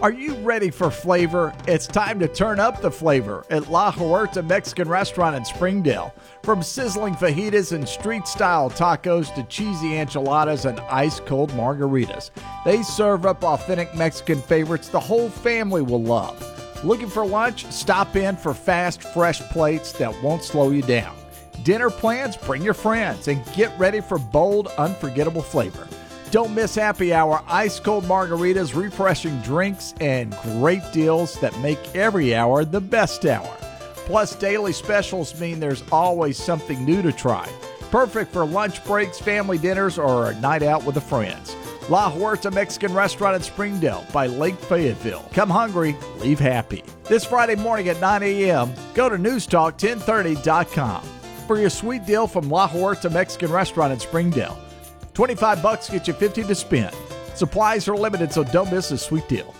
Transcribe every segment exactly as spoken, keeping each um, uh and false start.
Are you ready for flavor? It's time to turn up the flavor at La Huerta Mexican Restaurant in Springdale. From sizzling fajitas and street-style tacos to cheesy enchiladas and ice-cold margaritas, they serve up authentic Mexican favorites the whole family will love. Looking for lunch? Stop in for fast, fresh plates that won't slow you down. Dinner plans? Bring your friends and get ready for bold, unforgettable flavor. Don't miss happy hour, ice-cold margaritas, refreshing drinks, and great deals that make every hour the best hour. Plus, daily specials mean there's always something new to try. Perfect for lunch breaks, family dinners, or a night out with the friends. La Huerta Mexican Restaurant in Springdale by Lake Fayetteville. Come hungry, leave happy. This Friday morning at nine a.m., go to news talk ten thirty dot com for your sweet deal from La Huerta Mexican Restaurant in Springdale. twenty-five bucks get you fifty to spend. Supplies are limited, so don't miss a sweet deal.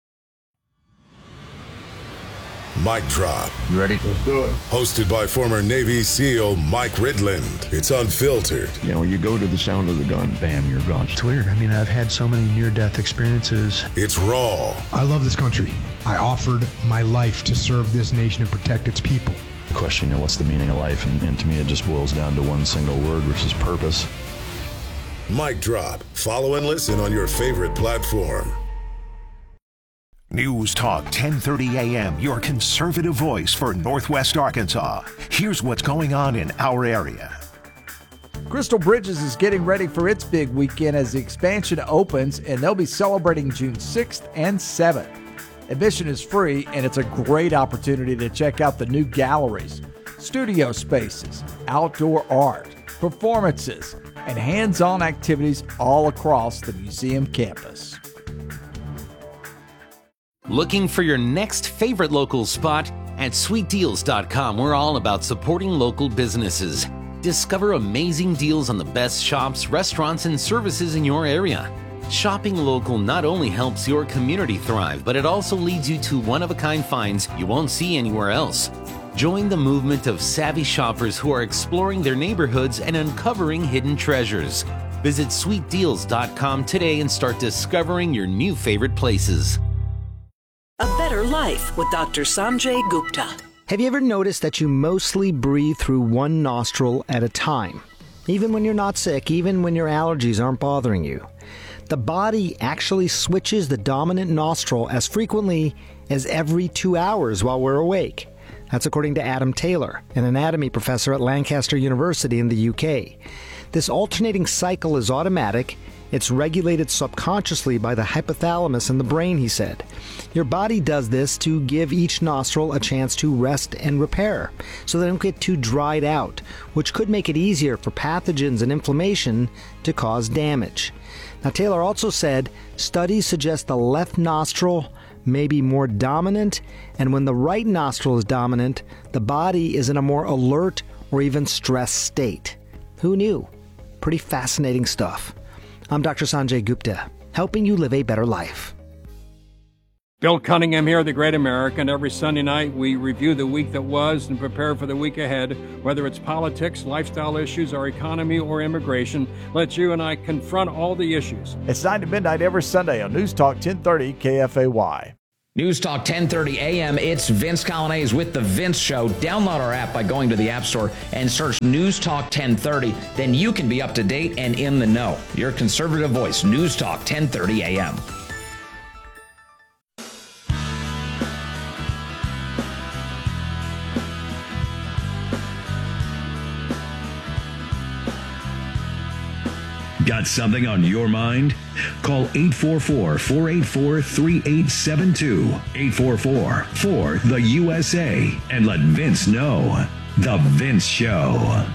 Mic Drop. You ready? Let's do it. Hosted by former Navy SEAL Mike Ridland. It's unfiltered. You know, you go to the sound of the gun, bam, you're gone. It's weird. I mean, I've had so many near-death experiences. It's raw. I love this country. I offered my life to serve this nation and protect its people. Question, you know, what's the meaning of life? And, and to me, it just boils down to one single word, which is purpose. Mic Drop. Follow and listen on your favorite platform. News Talk ten thirty a.m., your conservative voice for Northwest Arkansas. Here's what's going on in our area. Crystal Bridges is getting ready for its big weekend as the expansion opens, and they'll be celebrating June sixth and seventh. Admission is free, and it's a great opportunity to check out the new galleries, studio spaces, outdoor art, performances, and hands-on activities all across the museum campus. Looking for your next favorite local spot? At sweet deals dot com, we're all about supporting local businesses. Discover amazing deals on the best shops, restaurants, and services in your area. Shopping local not only helps your community thrive, but it also leads you to one-of-a-kind finds you won't see anywhere else. Join the movement of savvy shoppers who are exploring their neighborhoods and uncovering hidden treasures. Visit sweet deals dot com today and start discovering your new favorite places. A Better Life with Doctor Sanjay Gupta. Have you ever noticed that you mostly breathe through one nostril at a time? Even when you're not sick, even when your allergies aren't bothering you. The body actually switches the dominant nostril as frequently as every two hours while we're awake. That's according to Adam Taylor, an anatomy professor at Lancaster University in the U K. This alternating cycle is automatic. It's regulated subconsciously by the hypothalamus in the brain, he said. Your body does this to give each nostril a chance to rest and repair, so they don't get too dried out, which could make it easier for pathogens and inflammation to cause damage. Now, Taylor also said studies suggest the left nostril may be more dominant, and when the right nostril is dominant, the body is in a more alert or even stressed state. Who knew? Pretty fascinating stuff. I'm Doctor Sanjay Gupta, helping you live a better life. Bill Cunningham here, The Great American. Every Sunday night, we review the week that was and prepare for the week ahead. Whether it's politics, lifestyle issues, our economy, or immigration, let you and I confront all the issues. It's nine to midnight every Sunday on News Talk ten thirty K F A Y. News Talk ten thirty a.m. It's Vince Colonnese with The Vince Show. Download our app by going to the App Store and search News Talk ten thirty. Then you can be up to date and in the know. Your conservative voice, News Talk ten thirty a.m. Got something on your mind? Call eight four four, four eight four, three eight seven two, eight four four, four, the U S A, and let Vince know. The Vince Show.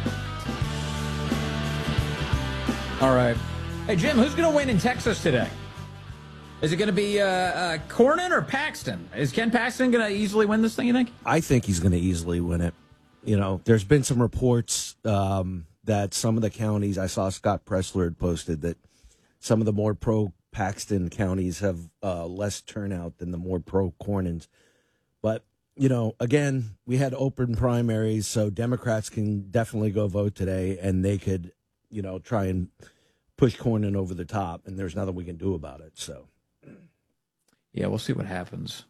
All right. Hey, Jim, who's going to win in Texas today? Is it going to be uh, uh, Cornyn or Paxton? Is Ken Paxton going to easily win this thing, you think? I think he's going to easily win it. You know, there's been some reports um, that some of the counties, I saw Scott Pressler had posted that some of the more pro-Paxton counties have uh, less turnout than the more pro-Cornyns. But, you know, again, we had open primaries, so Democrats can definitely go vote today, and they could, you know, try and push Cornyn over the top, and there's nothing we can do about it. So, Yeah, we'll see what happens.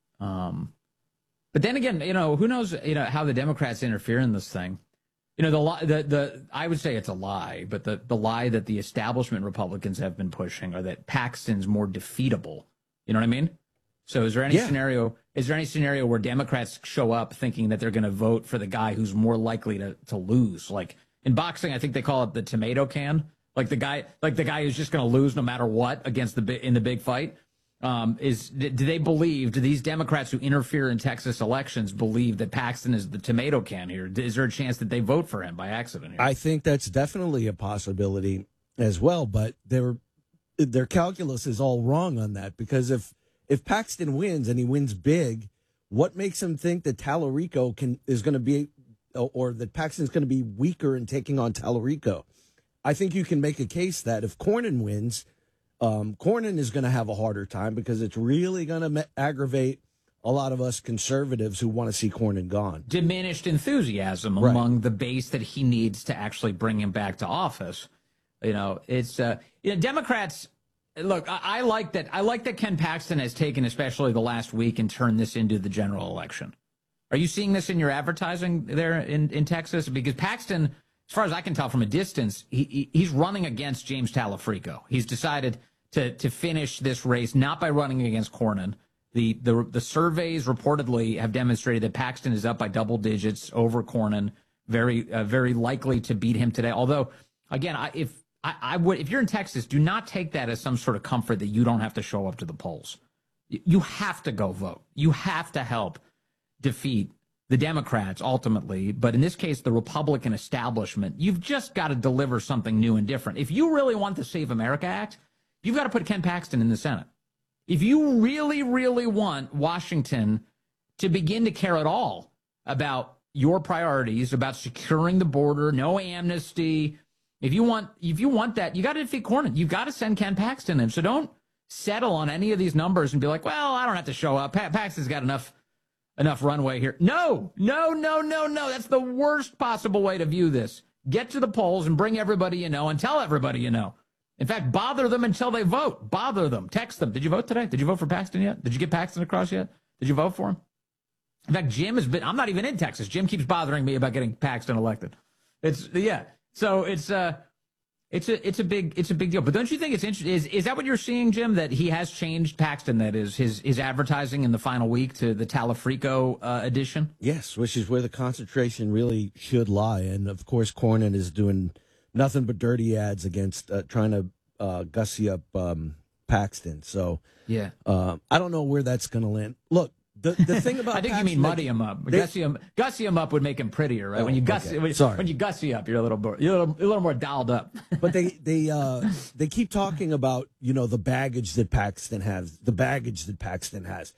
Um, but then again, you know, who knows, you know, how the Democrats interfere in this thing. You know, the lie, the, the, I would say it's a lie, but the, the lie that the establishment Republicans have been pushing are that Paxton's more defeatable. You know what I mean? So is there any Yeah. scenario, is there any scenario where Democrats show up thinking that they're going to vote for the guy who's more likely to, to lose? Like in boxing, I think they call it the tomato can. Like the guy, like the guy who's just going to lose no matter what against the bi- in the big fight. Um, is do they believe? Do these Democrats who interfere in Texas elections believe that Paxton is the tomato can here? Is there a chance that they vote for him by accident here? I think that's definitely a possibility as well, but their their calculus is all wrong on that, because if if Paxton wins and he wins big, what makes him think that Tallarico can is going to be, or that Paxton's going to be weaker in taking on Tallarico? I think you can make a case that if Cornyn wins, Um, Cornyn is going to have a harder time, because it's really going to ma- aggravate a lot of us conservatives who want to see Cornyn gone. Diminished enthusiasm Right. among the base that he needs to actually bring him back to office. You know, it's uh, you know, Democrats. Look, I, I like that. I like that Ken Paxton has taken, especially the last week, and turned this into the general election. Are you seeing this in your advertising there in, in Texas? Because Paxton, as far as I can tell from a distance, he, he he's running against James Tallarico. He's decided to to finish this race not by running against Cornyn. The the the surveys reportedly have demonstrated that Paxton is up by double digits over Cornyn, very uh, very likely to beat him today. Although, again, I, if I, I would, if you're in Texas, do not take that as some sort of comfort that you don't have to show up to the polls. You have to go vote. You have to help defeat the Democrats ultimately, but in this case, the Republican establishment. You've just got to deliver something new and different. If you really want the Save America Act, you've got to put Ken Paxton in the Senate. If you really, really want Washington to begin to care at all about your priorities, about securing the border, no amnesty, if you want, if you want that, you got to defeat Cornyn. You've got to send Ken Paxton in. So don't settle on any of these numbers and be like, well, I don't have to show up. Pa- Paxton's got enough enough runway here. No, no, no, no, no. That's the worst possible way to view this. Get to the polls and bring everybody you know and tell everybody you know. In fact, bother them until they vote. Bother them. Text them. Did you vote today? Did you vote for Paxton yet? Did you get Paxton across yet? Did you vote for him? In fact, Jim has been, I'm not even in Texas. Jim keeps bothering me about getting Paxton elected. It's, yeah. So it's, uh, it's a, it's a big, it's a big deal. But don't you think it's interesting? Is, is that what you're seeing, Jim? That he has changed Paxton, that is his, his advertising in the final week to the Tallarico uh, edition? Yes, which is where the concentration really should lie. And of course, Cornyn is doing nothing but dirty ads against uh, trying to uh, gussy up um, Paxton. So yeah, uh, I don't know where that's going to land. Look, the the thing about I think Paxton, you mean muddy him up. they, gussy him, gussy him up would make him prettier, right? Oh, when you gussy, okay. when, Sorry. when you gussy up, you're a little more, you're a little, a little more dialed up. But they they uh, they keep talking about, you know, the baggage that Paxton has, the baggage that Paxton has.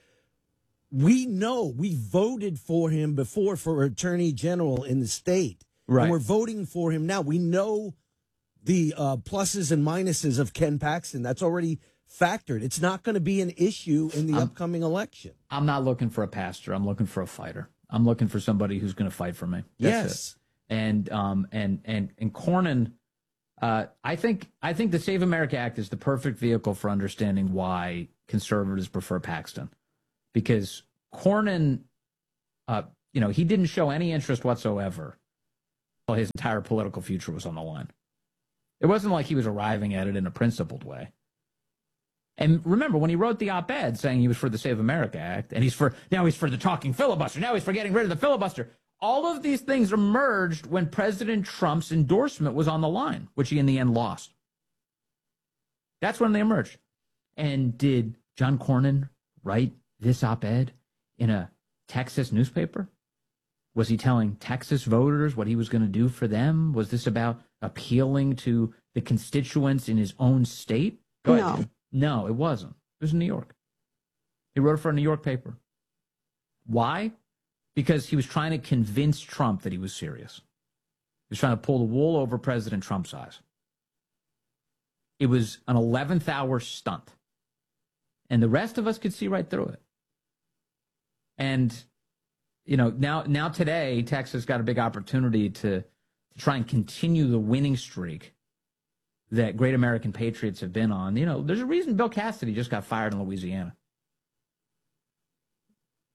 We know, we voted for him before for attorney general in the state. Right. And we're voting for him now. We know the uh, pluses and minuses of Ken Paxton. That's already factored. It's not going to be an issue in the I'm, upcoming election. I'm not looking for a pastor. I'm looking for a fighter. I'm looking for somebody who's going to fight for me. That's yes. It. And um and and and Cornyn, uh, I think I think the Save America Act is the perfect vehicle for understanding why conservatives prefer Paxton, because Cornyn, uh, you know, he didn't show any interest whatsoever until his entire political future was on the line. It wasn't like he was arriving at it in a principled way. And remember, when he wrote the op-ed saying he was for the Save America Act, and he's for, now he's for the talking filibuster, now he's for getting rid of the filibuster. All of these things emerged when President Trump's endorsement was on the line, which he in the end lost. That's when they emerged. And did John Cornyn write this op-ed in a Texas newspaper? Was he telling Texas voters what he was going to do for them? Was this about appealing to the constituents in his own state? Go no. ahead. No, it wasn't. It was in New York. He wrote it for a New York paper. Why? Because he was trying to convince Trump that he was serious. He was trying to pull the wool over President Trump's eyes. It was an eleventh hour stunt. And the rest of us could see right through it. And, you know, now now today, Texas got a big opportunity to, to try and continue the winning streak that great American patriots have been on. You know, there's a reason Bill Cassidy just got fired in Louisiana.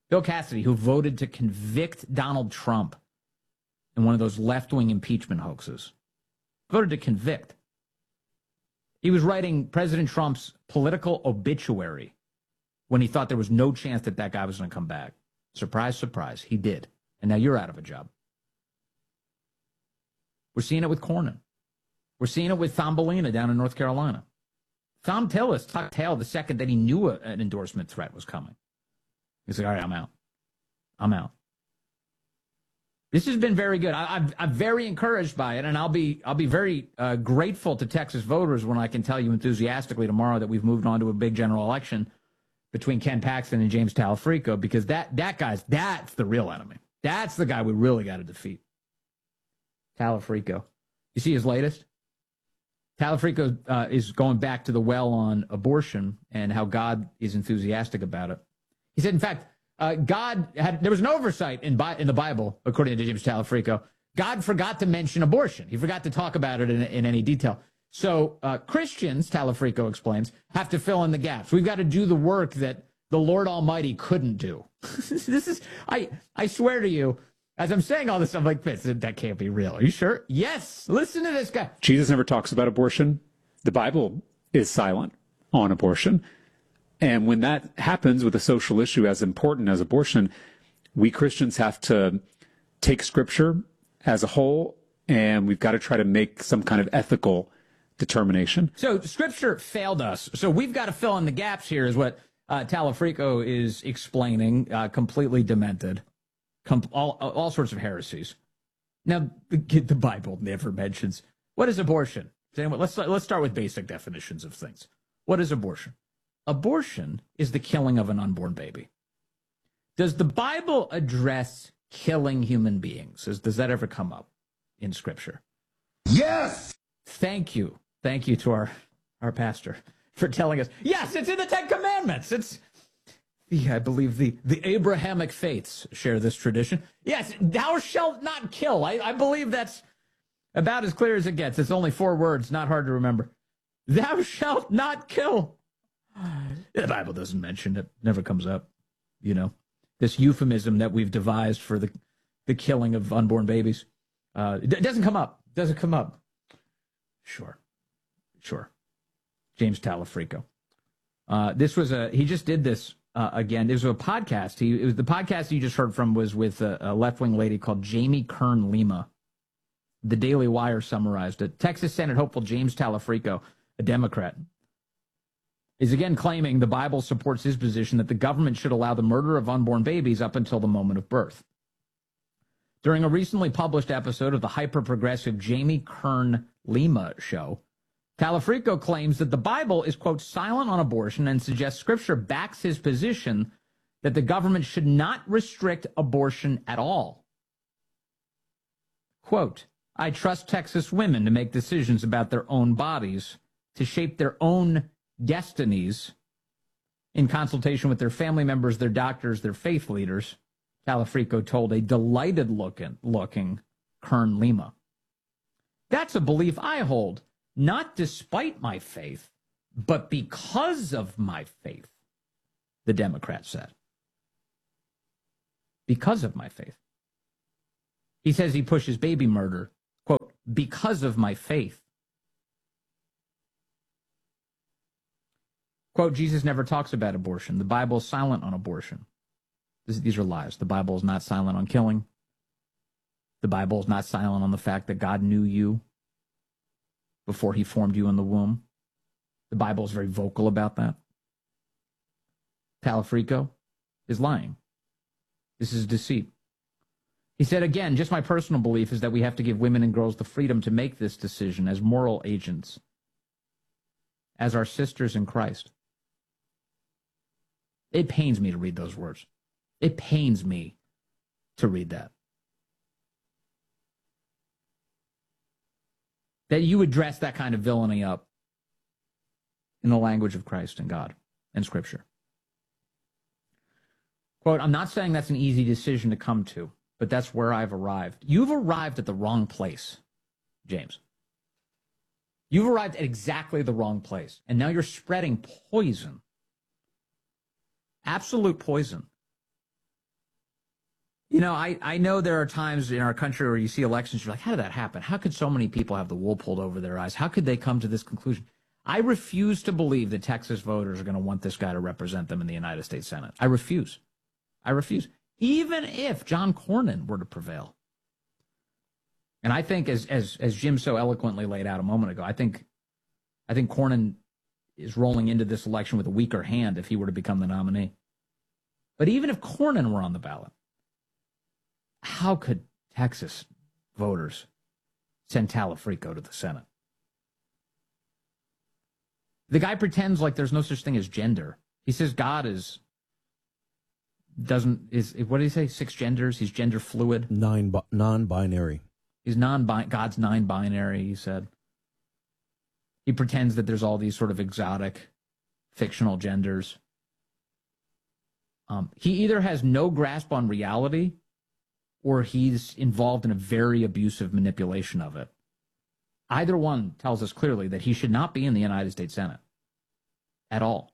Bill Cassidy, who voted to convict Donald Trump in one of those left-wing impeachment hoaxes, voted to convict. He was writing President Trump's political obituary when he thought there was no chance that that guy was going to come back. Surprise, surprise, he did. And now you're out of a job. We're seeing it with Cornyn. We're seeing it with Thumbelina down in North Carolina. Thom Tillis tucked tail the second that he knew a, an endorsement threat was coming. He's like, all right, I'm out. I'm out. This has been very good. I, I'm, I'm very encouraged by it, and I'll be I'll be very uh, grateful to Texas voters when I can tell you enthusiastically tomorrow that we've moved on to a big general election between Ken Paxton and James Talafrico, because that that guy's that's the real enemy. That's the guy we really got to defeat. Talafrico. You see his latest? Talafrico uh, is going back to the well on abortion and how God is enthusiastic about it. He said, in fact, uh, God had, there was an oversight in, Bi- in the Bible, according to James Talafrico. God forgot to mention abortion. He forgot to talk about it in, in any detail. So uh, Christians, Talafrico explains, have to fill in the gaps. We've got to do the work that the Lord Almighty couldn't do. This is, I, I swear to you, as I'm saying all this, I'm like, that can't be real. Are you sure? Yes. Listen to this guy. Jesus never talks about abortion. The Bible is silent on abortion. And when that happens with a social issue as important as abortion, we Christians have to take Scripture as a whole, and we've got to try to make some kind of ethical determination. So Scripture failed us. So we've got to fill in the gaps here, is what uh, Talafrico is explaining, uh, completely demented. Com- all, all sorts of heresies. Now, the, the Bible never mentions, what is abortion? Let's, let's start with basic definitions of things. What is abortion? Abortion is the killing of an unborn baby. Does the Bible address killing human beings? Does, does that ever come up in Scripture? Yes! Thank you. Thank you to our, our pastor for telling us, yes, it's in the Ten Commandments. It's, yeah, I believe the, the Abrahamic faiths share this tradition. Yes, thou shalt not kill. I, I believe that's about as clear as it gets. It's only four words, not hard to remember. Thou shalt not kill. The Bible doesn't mention it. Never comes up. You know, this euphemism that we've devised for the, the killing of unborn babies. Uh, it doesn't come up. Doesn't come up. Sure. Sure. James Talafrico. Uh, this was a, he just did this uh, again. This was a podcast. He, it was the podcast you just heard from was with a, a left-wing lady called Jamie Kern Lima. The Daily Wire summarized it. Texas Senate hopeful James Talafrico, a Democrat, is again claiming the Bible supports his position that the government should allow the murder of unborn babies up until the moment of birth. During a recently published episode of the hyper-progressive Jamie Kern Lima show, Talafrico claims that the Bible is, quote, silent on abortion and suggests Scripture backs his position that the government should not restrict abortion at all. Quote, I trust Texas women to make decisions about their own bodies, to shape their own destinies in consultation with their family members, their doctors, their faith leaders, Talafrico told a delighted looking, looking Kern Lima. That's a belief I hold, not despite my faith, but because of my faith, the Democrat said. Because of my faith. He says he pushes baby murder, quote, because of my faith. Quote, Jesus never talks about abortion. The Bible is silent on abortion. This, these are lies. The Bible is not silent on killing. The Bible is not silent on the fact that God knew you before he formed you in the womb. The Bible is very vocal about that. Talafrico is lying. This is deceit. He said, again, just my personal belief is that we have to give women and girls the freedom to make this decision as moral agents, as our sisters in Christ. It pains me to read those words. It pains me to read that. That you would dress that kind of villainy up in the language of Christ and God and Scripture. Quote, I'm not saying that's an easy decision to come to, but that's where I've arrived. You've arrived at the wrong place, James. You've arrived at exactly the wrong place, and now you're spreading poison. Absolute poison. You know, I, I know there are times in our country where you see elections, you're like, how did that happen? How could so many people have the wool pulled over their eyes? How could they come to this conclusion? I refuse to believe that Texas voters are going to want this guy to represent them in the United States Senate. I refuse. I refuse. Even if John Cornyn were to prevail. And I think, as as as Jim so eloquently laid out a moment ago, I think I think Cornyn is rolling into this election with a weaker hand if he were to become the nominee. But even if Cornyn were on the ballot, how could Texas voters send Talafrico to the Senate? The guy pretends like there's no such thing as gender. He says God is doesn't is what did he say? Six genders. He's gender fluid. Nine non-binary. He's non God's non-binary. He said. He pretends that there's all these sort of exotic, fictional genders. Um, he either has no grasp on reality, or he's involved in a very abusive manipulation of it. Either one tells us clearly that he should not be in the United States Senate at all.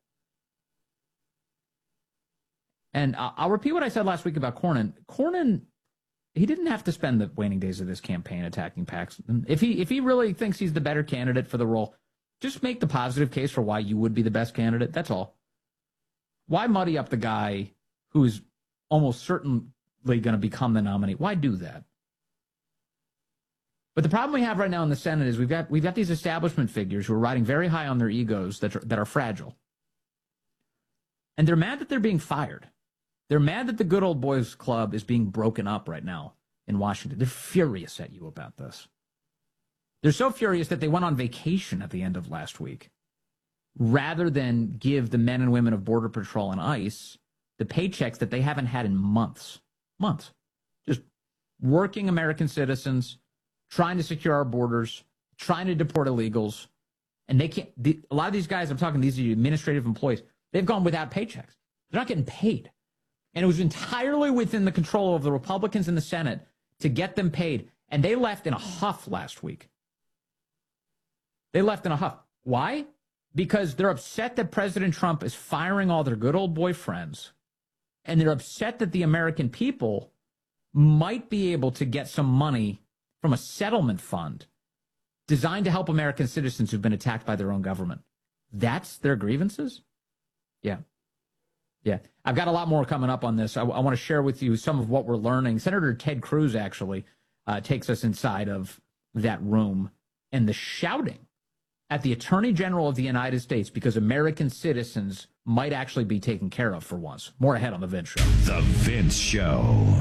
And I'll repeat what I said last week about Cornyn. Cornyn, he didn't have to spend the waning days of this campaign attacking Paxton. If he if he really thinks he's the better candidate for the role, just make the positive case for why you would be the best candidate. That's all. Why muddy up the guy who is almost certainly going to become the nominee? Why do that? But the problem we have right now in the Senate is we've got we've got these establishment figures who are riding very high on their egos that are, that are fragile. And they're mad that they're being fired. They're mad that the Good Old Boys Club is being broken up right now in Washington. They're furious at you about this. They're so furious that they went on vacation at the end of last week rather than give the men and women of Border Patrol and ICE the paychecks that they haven't had in months. Months. Just working American citizens, trying to secure our borders, trying to deport illegals. And they can't, the, a lot of these guys I'm talking, these are administrative employees, they've gone without paychecks. They're not getting paid. And it was entirely within the control of the Republicans in the Senate to get them paid. And they left in a huff last week. They left in a huff. Why? Because they're upset that President Trump is firing all their good old boyfriends. And they're upset that the American people might be able to get some money from a settlement fund designed to help American citizens who've been attacked by their own government. That's their grievances? Yeah. Yeah. I've got a lot more coming up on this. I, I want to share with you some of what we're learning. Senator Ted Cruz actually uh, takes us inside of that room and the shouting at the Attorney General of the United States because American citizens might actually be taken care of for once. More ahead on The Vince Show. The Vince Show.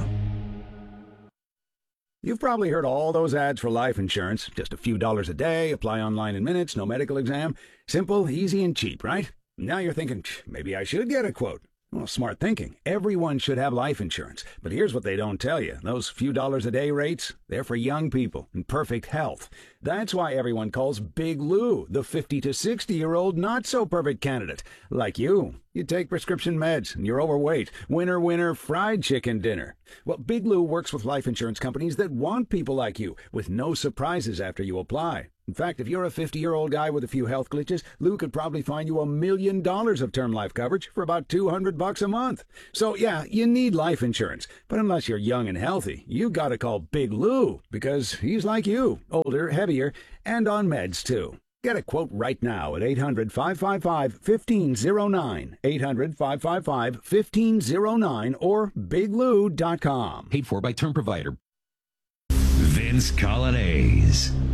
You've probably heard all those ads for life insurance. Just a few dollars a day, apply online in minutes, no medical exam. Simple, easy, and cheap, right? Now you're thinking, maybe I should get a quote. Well, smart thinking. Everyone should have life insurance. But here's what they don't tell you. Those few dollars a day rates, they're for young people in perfect health. That's why everyone calls Big Lou the fifty to sixty-year-old not-so-perfect candidate. Like you. You take prescription meds, and you're overweight. Winner, winner, fried chicken dinner. Well, Big Lou works with life insurance companies that want people like you, with no surprises after you apply. In fact, if you're a fifty-year-old guy with a few health glitches, Lou could probably find you a million dollars of term life coverage for about two hundred bucks a month. So, yeah, you need life insurance. But unless you're young and healthy, you gotta call Big Lou, because he's like you, older, heavier, and on meds, too. Get a quote right now at eight hundred, five five five, one five zero nine, eight hundred, five five five, one five zero nine, or big lou dot com. Paid for by Term Provider. Vince Colonnese.